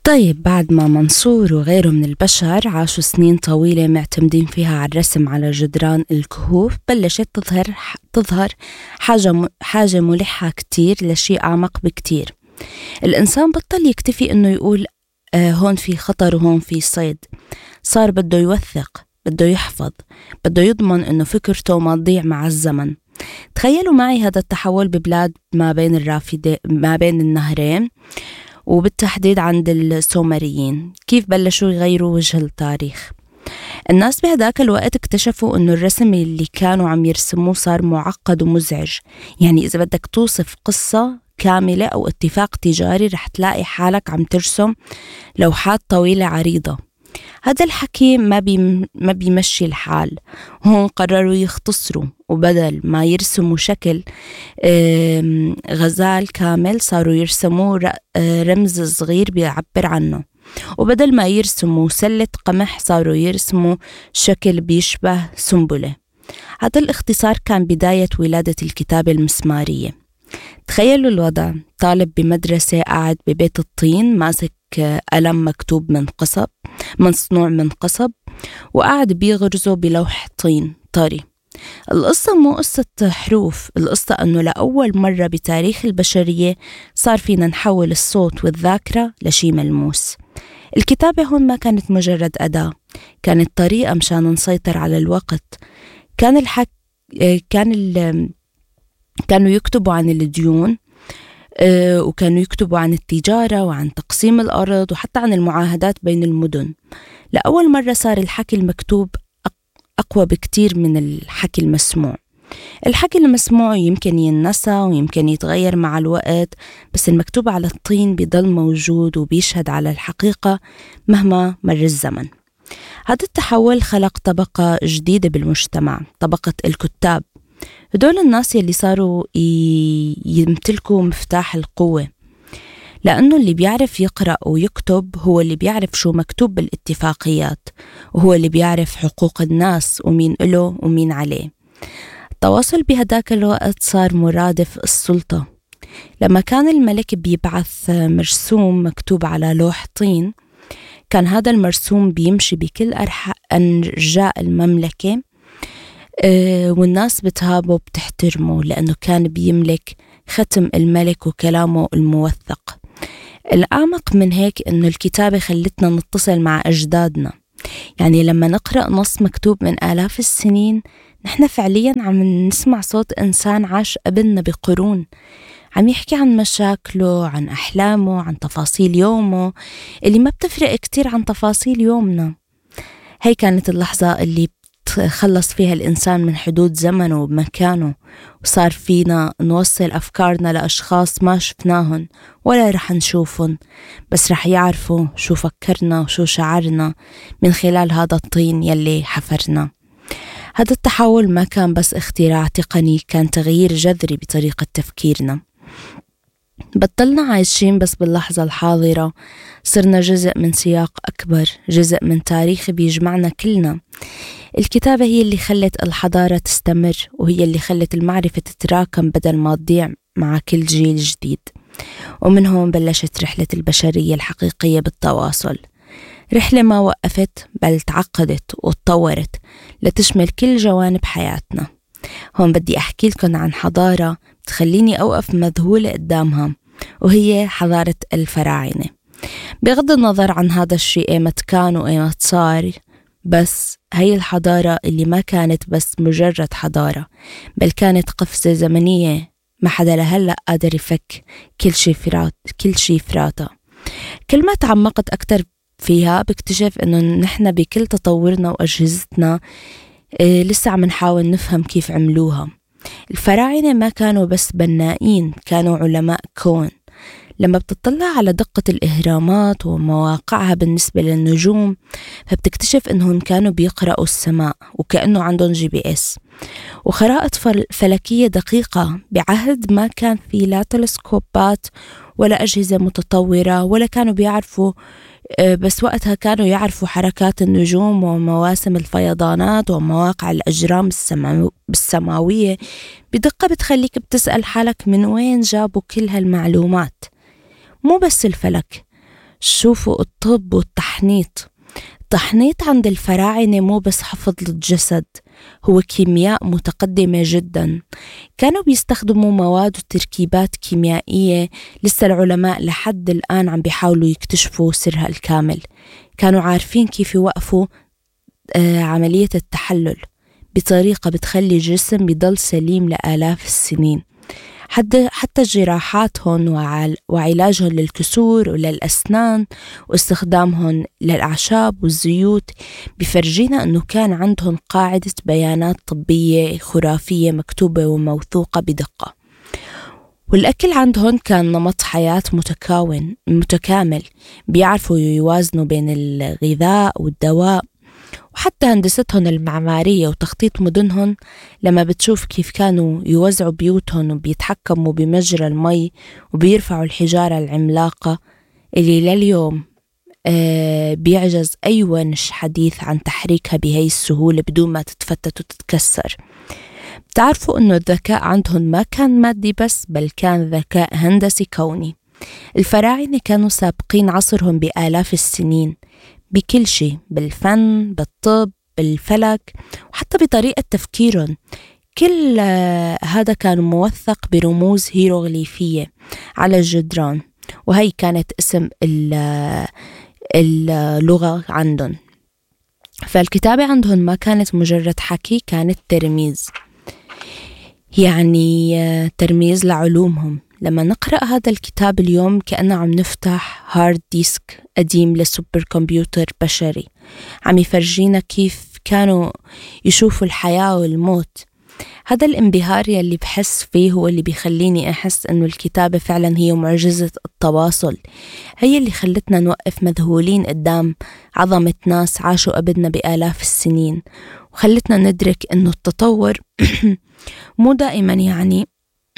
طيب، بعد ما منصور وغيره من البشر عاشوا سنين طويلة معتمدين فيها على الرسم على جدران الكهوف، بلشت تظهر حاجة ملحة كتير لشيء أعمق بكتير. الإنسان بطل يكتفي إنه يقول هون في خطر وهون في صيد. صار بده يوثق، بده يحفظ، بده يضمن إنه فكرته ما تضيع مع الزمن. تخيلوا معي هذا التحول ببلاد ما بين النهرين، وبالتحديد عند السومريين، كيف بلشوا يغيروا وجه التاريخ. الناس بهداك الوقت اكتشفوا انه الرسم اللي كانوا عم يرسموه صار معقد ومزعج. يعني اذا بدك توصف قصة كاملة او اتفاق تجاري رح تلاقي حالك عم ترسم لوحات طويلة عريضة. هذا الحكي ما بيمشي الحال. هون قرروا يختصروا، وبدل ما يرسموا شكل غزال كامل صاروا يرسموا رمز صغير بيعبر عنه. وبدل ما يرسموا سلة قمح صاروا يرسموا شكل بيشبه سنبلة. هذا الاختصار كان بداية ولادة الكتابة المسمارية. تخيلوا الوضع: طالب بمدرسة قاعد ببيت الطين ماسك قلم مكتوب مصنوع من قصب، وقاعد بيغرزه بلوح طين طري. القصة مو قصة حروف، القصة أنه لأول مرة بتاريخ البشرية صار فينا نحول الصوت والذاكرة لشي ملموس. الكتابة هون ما كانت مجرد أداة، كانت طريقة مشان نسيطر على الوقت. كانوا يكتبوا عن الديون، وكانوا يكتبوا عن التجارة وعن تقسيم الأرض وحتى عن المعاهدات بين المدن. لأول مرة صار الحكي المكتوب أقوى بكتير من الحكي المسموع. الحكي المسموع يمكن ينسى ويمكن يتغير مع الوقت، بس المكتوب على الطين بيضل موجود وبيشهد على الحقيقة مهما مر الزمن. هذا التحول خلق طبقة جديدة بالمجتمع، طبقة الكتاب. هدول الناس يلي صاروا يمتلكوا مفتاح القوة، لأنه اللي بيعرف يقرأ ويكتب هو اللي بيعرف شو مكتوب بالاتفاقيات، وهو اللي بيعرف حقوق الناس ومين له ومين عليه. التواصل بهداك الوقت صار مرادف السلطة. لما كان الملك بيبعث مرسوم مكتوب على لوح طين، كان هذا المرسوم بيمشي بكل أرجاء المملكة، والناس بتهابه وبتحترمه لأنه كان بيملك ختم الملك وكلامه الموثق. الأعمق من هيك إنه الكتابة خلتنا نتصل مع أجدادنا. يعني لما نقرأ نص مكتوب من آلاف السنين، نحن فعليا عم نسمع صوت إنسان عاش قبلنا بقرون، عم يحكي عن مشاكله، عن أحلامه، عن تفاصيل يومه اللي ما بتفرق كتير عن تفاصيل يومنا. هي كانت اللحظة اللي خلص فيها الإنسان من حدود زمنه ومكانه، وصار فينا نوصل أفكارنا لأشخاص ما شفناهن ولا رح نشوفن، بس رح يعرفوا شو فكرنا وشو شعرنا من خلال هذا الطين يلي حفرنا. هذا التحول ما كان بس اختراع تقني، كان تغيير جذري بطريقة تفكيرنا. بطلنا عايشين بس باللحظة الحاضرة، صرنا جزء من سياق أكبر، جزء من تاريخ بيجمعنا كلنا. الكتابة هي اللي خلت الحضارة تستمر، وهي اللي خلت المعرفة تتراكم بدل ما تضيع مع كل جيل جديد. ومن هون بلشت رحلة البشرية الحقيقية بالتواصل، رحلة ما وقفت بل تعقدت وتطورت لتشمل كل جوانب حياتنا. هون بدي أحكي لكم عن حضارة بتخليني أوقف مذهولة قدامها، وهي حضارة الفراعنة. بغض النظر عن هذا الشيء ايمت كان وايمت صار، بس هي الحضارة اللي ما كانت بس مجرد حضارة، بل كانت قفزة زمنية ما حدا لهلأ قادر يفك كل شي فراتها. كل ما تعمقت أكتر فيها بكتشف إنه نحن بكل تطورنا وأجهزتنا لسه عم نحاول نفهم كيف عملوها. الفراعنة ما كانوا بس بنائين، كانوا علماء كون. لما بتطلع على دقة الإهرامات ومواقعها بالنسبة للنجوم، فبتكتشف إنهم كانوا بيقرأوا السماء وكأنه عندهم GPS وخرائط فلكية دقيقة بعهد ما كان في لا تلسكوبات ولا أجهزة متطورة، ولا كانوا بيعرفوا، بس وقتها كانوا يعرفوا حركات النجوم ومواسم الفيضانات ومواقع الأجرام السماوية بدقة بتخليك بتسأل حالك من وين جابوا كل هالمعلومات. مو بس الفلك، شوفوا الطب والتحنيط. التحنيط عند الفراعنة مو بس حفظ للجسد، هو كيمياء متقدمة جدا. كانوا بيستخدموا مواد وتركيبات كيميائية لسه العلماء لحد الآن عم بيحاولوا يكتشفوا سرها الكامل. كانوا عارفين كيف يوقفوا عملية التحلل بطريقة بتخلي الجسم يضل سليم لآلاف السنين. حتى جراحاتهم وعلاجهم للكسور وللأسنان واستخدامهم للأعشاب والزيوت بفرجينا أنه كان عندهم قاعدة بيانات طبية خرافية مكتوبة وموثوقة بدقة. والأكل عندهم كان نمط حياة متكامل، بيعرفوا يوازنوا بين الغذاء والدواء. وحتى هندستهم المعمارية وتخطيط مدنهم، لما بتشوف كيف كانوا يوزعوا بيوتهم وبيتحكموا بمجرى المي وبيرفعوا الحجارة العملاقة اللي لليوم بيعجز أي ونش حديث عن تحريكها بهاي السهولة بدون ما تتفتت وتتكسر. بتعرفوا أنه الذكاء عندهم ما كان مادي بس، بل كان ذكاء هندسي كوني. الفراعنة كانوا سابقين عصرهم بآلاف السنين بكل شيء، بالفن، بالطب، بالفلك، وحتى بطريقة تفكيرهم. كل هذا كان موثق برموز هيروغليفية على الجدران، وهي كانت اسم اللغة عندهم. فالكتابة عندهم ما كانت مجرد حكي، كانت ترميز، يعني ترميز لعلومهم. لما نقرأ هذا الكتاب اليوم كأننا عم نفتح هارد ديسك قديم لسوبر كمبيوتر بشري، عم يفرجينا كيف كانوا يشوفوا الحياة والموت. هذا الانبهار يلي بحس فيه هو اللي بيخليني أحس أنه الكتابة فعلا هي معجزة التواصل، هي اللي خلتنا نوقف مذهولين قدام عظمة ناس عاشوا قبلنا بآلاف السنين، وخلتنا ندرك أنه التطور مو دائما يعني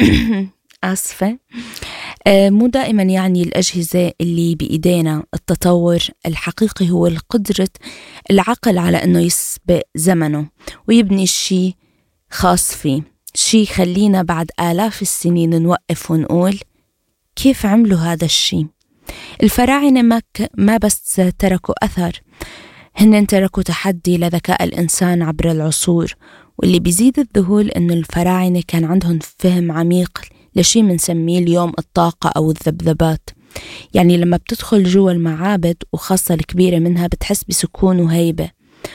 مو دائما يعني الأجهزة اللي بإيدينا. التطور الحقيقي هو القدرة العقل على أنه يسبق زمنه ويبني شيء خاص فيه، شيء خلينا بعد آلاف السنين نوقف ونقول كيف عملوا هذا الشيء. الفراعنة ما بس تركوا أثر، هن تركوا تحدي لذكاء الإنسان عبر العصور. واللي بيزيد الذهول أنه الفراعنة كان عندهم فهم عميق لشيء منسميه اليوم الطاقة أو الذبذبات. يعني لما بتدخل جوا المعابد وخاصة الكبيرة منها بتحس بسكون وهيبة،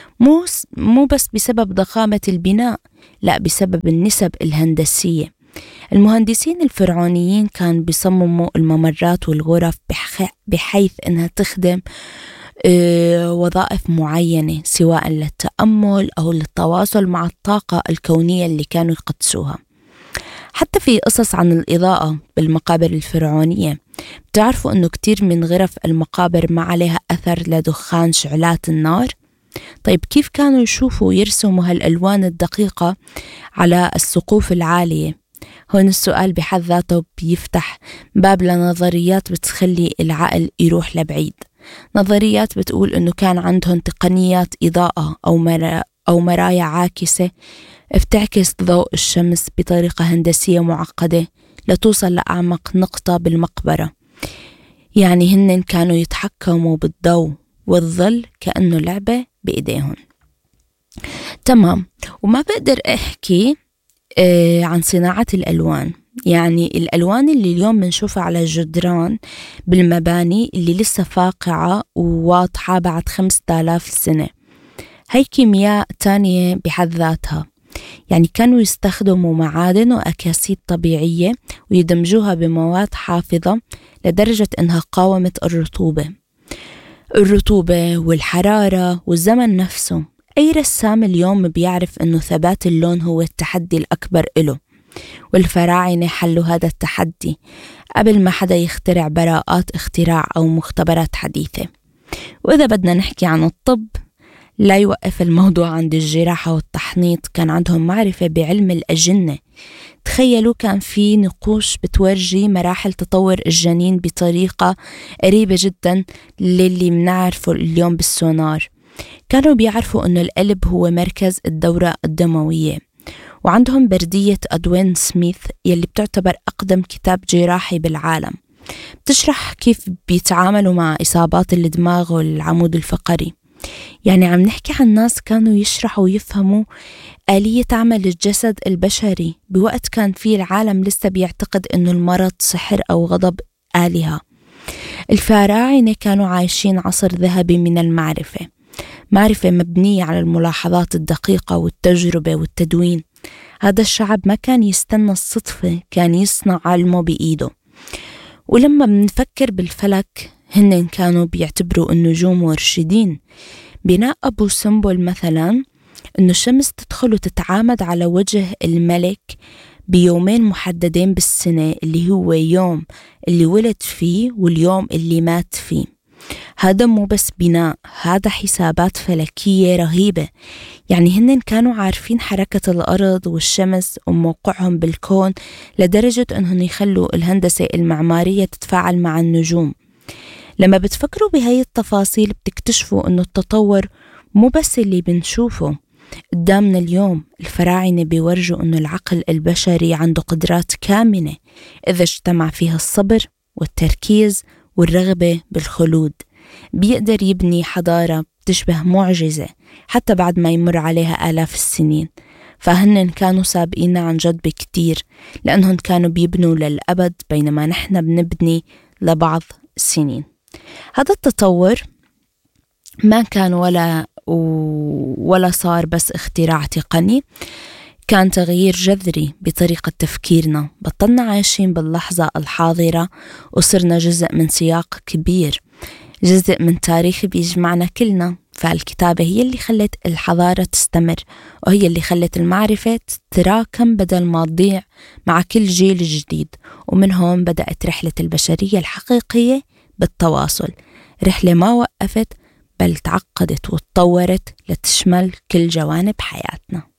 مو بس بسبب ضخامة البناء، لا بسبب النسب الهندسية. المهندسين الفرعونيين كانوا بيصمموا الممرات والغرف بحيث أنها تخدم وظائف معينة، سواء للتأمل أو للتواصل مع الطاقة الكونية اللي كانوا يقدسوها. حتى في قصص عن الإضاءة بالمقابر الفرعونية، بتعرفوا أنه كتير من غرف المقابر ما عليها أثر لدخان شعلات النار. طيب كيف كانوا يشوفوا ويرسموا هالألوان الدقيقة على السقوف العالية؟ هون السؤال بحد ذاته بيفتح باب لنظريات بتخلي العقل يروح لبعيد. نظريات بتقول أنه كان عندهم تقنيات إضاءة أو مرايا عاكسة بتعكس ضوء الشمس بطريقة هندسية معقدة لتوصل لأعمق نقطة بالمقبرة. يعني هن كانوا يتحكموا بالضوء والظل كأنه لعبة بإيديهم. تمام. وما بقدر أحكي عن صناعة الألوان. يعني الألوان اللي اليوم بنشوفها على الجدران بالمباني اللي لسه فاقعة وواضحة بعد 5000 سنة، هي كيمياء تانية بحد ذاتها. يعني كانوا يستخدموا معادن وأكاسيد طبيعية ويدمجوها بمواد حافظة لدرجة أنها قاومت الرطوبة والحرارة والزمن نفسه. أي رسام اليوم بيعرف أنه ثبات اللون هو التحدي الأكبر إله، والفراعنة حلوا هذا التحدي قبل ما حدا يخترع براءات اختراع أو مختبرات حديثة. وإذا بدنا نحكي عن الطب، لا يوقف الموضوع عند الجراحة والتحنيط. كان عندهم معرفة بعلم الأجنة. تخيلوا كان في نقوش بتورجي مراحل تطور الجنين بطريقة قريبة جدا للي منعرفه اليوم بالسونار. كانوا بيعرفوا أنه القلب هو مركز الدورة الدموية. وعندهم بردية أدوين سميث يلي بتعتبر أقدم كتاب جراحي بالعالم. بتشرح كيف بيتعاملوا مع إصابات الدماغ والعمود الفقري. يعني عم نحكي عن ناس كانوا يشرحوا ويفهموا آلية عمل الجسد البشري بوقت كان فيه العالم لسه بيعتقد إنه المرض سحر أو غضب آلهة. الفراعنة كانوا عايشين عصر ذهبي من المعرفة، معرفة مبنية على الملاحظات الدقيقة والتجربة والتدوين. هذا الشعب ما كان يستنى الصدفة، كان يصنع علمه بإيده. ولما بنفكر بالفلك، هن كانوا بيعتبروا النجوم مرشدين. بناء أبو سمبل مثلا إنه الشمس تدخل وتتعامد على وجه الملك بيومين محددين بالسنة، اللي هو يوم اللي ولد فيه واليوم اللي مات فيه. هذا مو بس بناء، هذا حسابات فلكية رهيبة. يعني هن كانوا عارفين حركة الأرض والشمس وموقعهم بالكون لدرجة أنهم يخلوا الهندسة المعمارية تتفاعل مع النجوم. لما بتفكروا بهاي التفاصيل بتكتشفوا أنه التطور مو بس اللي بنشوفه قدامنا اليوم. الفراعنة بيورجوا أنه العقل البشري عنده قدرات كامنة إذا اجتمع فيها الصبر والتركيز والرغبة بالخلود. بيقدر يبني حضارة بتشبه معجزة حتى بعد ما يمر عليها آلاف السنين. فهن كانوا سابقين عن جد بكتير، لأنهم كانوا بيبنوا للأبد بينما نحن بنبني لبعض السنين. هذا التطور ما كان ولا صار بس اختراع تقني، كان تغيير جذري بطريقة تفكيرنا. بطلنا عايشين باللحظة الحاضرة وصرنا جزء من سياق كبير، جزء من تاريخ بيجمعنا كلنا. فالكتابة هي اللي خلت الحضارة تستمر، وهي اللي خلت المعرفة تتراكم بدل ما تضيع مع كل جيل جديد. ومن هون بدأت رحلة البشرية الحقيقية بالتواصل، رحلة ما وقفت بل تعقدت وتطورت لتشمل كل جوانب حياتنا.